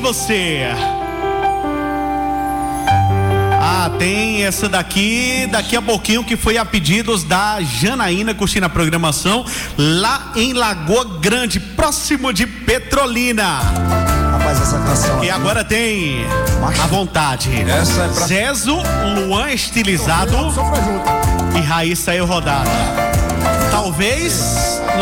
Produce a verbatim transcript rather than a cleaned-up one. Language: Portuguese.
você. Ah, tem essa daqui, daqui a pouquinho, que foi a pedidos da Janaína, curtindo a programação lá em Lagoa Grande, próximo de Petrolina. Rapaz, essa canção. E agora tem Macho. A Vontade. Essa é pra... Zezo, Luan Estilizado Sofra junto. e Raíssa Eu Rodada. Talvez